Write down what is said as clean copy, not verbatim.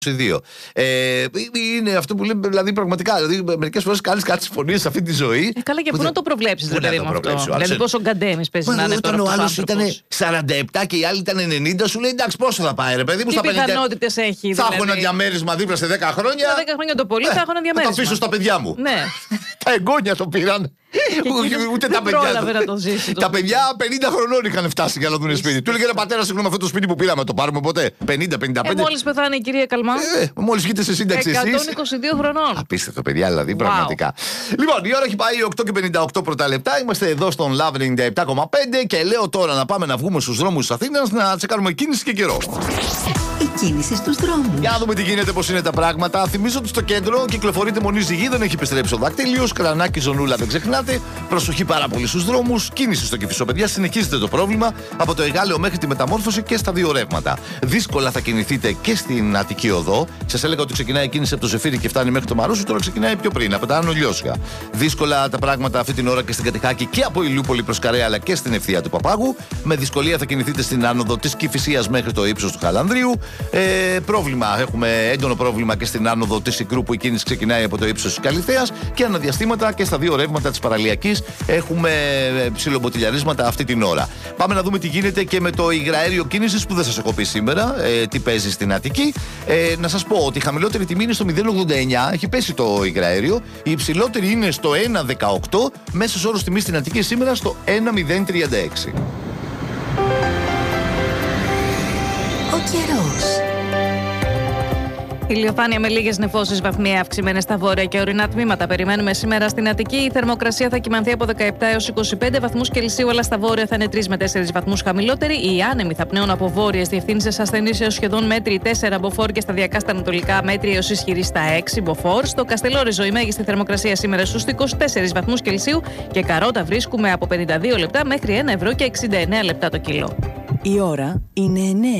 Είναι αυτό που λέμε, δηλαδή πραγματικά. Δηλαδή, μερικές φορές κάνεις κάτι συμφωνίες σε αυτή τη ζωή. Καλά, και πού να το προβλέψεις, δηλαδή με αυτό. Δηλαδή, πόσο γκαντέμις παίζει να είναι τώρα. Όταν ο άλλος ήταν 47 και η άλλη ήταν 90, σου λέει εντάξει, πόσο θα πάει, ρε παιδί μου, τι στα 50. πιθανότητες έχει. Θα έχω ένα διαμέρισμα δίπλα σε 10 χρόνια. Σε 10 χρόνια το πολύ θα έχω ένα διαμέρισμα. Θα τα αφήσω στα παιδιά μου. Ναι. Τα εγγόνια το πήραν. Ούτε τα παιδιά. Να το ζήσει, τα παιδιά 50 χρονών είχαν φτάσει για να δουν σπίτι. Του έλεγε ρε πατέρα, συγγνώμη, αυτό το σπίτι που πήραμε το πάρουμε ποτέ. 50-55. Μόλις πεθάνει η κυρία Καλμά. Μόλις βγείτε σε σύνταξη εσείς. 122 χρονών. Απίστευτο, παιδιά, δηλαδή, πραγματικά. Λοιπόν, η ώρα έχει πάει 8:58 πρώτα λεπτά. Είμαστε εδώ στον Love 97,5 και λέω τώρα να πάμε να βγούμε στους δρόμους της Αθήνας να τσεκάρουμε κίνηση και καιρό. Η κίνηση στους δρόμους. Για να δούμε τι γίνεται, πώς είναι τα πράγματα. Θυμίζω ότι στο κέντρο κυκλοφορείται μονή ζυγή, δεν έχει επιστρέψει ο δακτύλιος. Κρανάκι, ζωνούλα, δεν ξεχνάτε. Προσοχή πάρα πολύ στους δρόμους. Κίνηση στο Κηφισό, παιδιά, συνεχίζεται το πρόβλημα από το Εγάλεο μέχρι τη Μεταμόρφωση και στα δύο ρεύματα. Δύσκολα θα κινηθείτε και στην Αττική Οδό. Σας έλεγα ότι ξεκινάει η κίνηση από το Ζεφύρι και φτάνει μέχρι το Μαρούσι, τώρα ξεκινάει πιο πριν, από τα Άνω Λιώσια. Δύσκολα τα πράγματα αυτή την ώρα και στην Κατεχάκη και από Ηλιούπολη προς Καρέα αλλά και στην ευθεία του Παπάγου. Με δυσκολία θα κινηθείτε στην άνοδο της Κηφισίας μέχρι το ύψος του Χαλανδρίου. Έχουμε έντονο πρόβλημα και στην άνοδο της Ικρού που η κίνηση ξεκινάει από το ύψος της Καλυθέας και αναδιαστήματα και στα δύο ρεύματα της Παραλιακής έχουμε ψιλομποτιλιαρίσματα αυτή την ώρα. Πάμε να δούμε τι γίνεται και με το υγραέριο κίνησης που δεν σας έχω πει σήμερα, τι παίζει στην Αττική. Να σας πω ότι η χαμηλότερη τιμή είναι στο 0,89, έχει πέσει το υγραέριο. Η υψηλότερη είναι στο 1,18, μέσος όρος τιμής στην Αττική σήμερα στο 1,036. Ο καιρός. Ηλιοφάνεια με λίγες νεφώσεις, βαθμία αυξημένες στα βόρεια και ορεινά τμήματα. Περιμένουμε σήμερα στην Αττική. Η θερμοκρασία θα κυμανθεί από 17 έως 25 βαθμούς Κελσίου, αλλά στα βόρεια θα είναι 3 με 4 βαθμούς χαμηλότερη. Οι άνεμοι θα πνέουν από βόρειες διευθύνσεις ασθενείς έως σχεδόν μέτρη 4 μποφόρ και σταδιακά στα ανατολικά μέτρη έως ισχυρή στα 6 μποφόρ. Στο Καστελόριζο η μέγιστη θερμοκρασία σήμερα στους 24 βαθμούς Κελσίου και καρότα βρίσκουμε από 52 λεπτά μέχρι 1 ευρώ και 69 λεπτά το κιλό. Η ώρα είναι 9.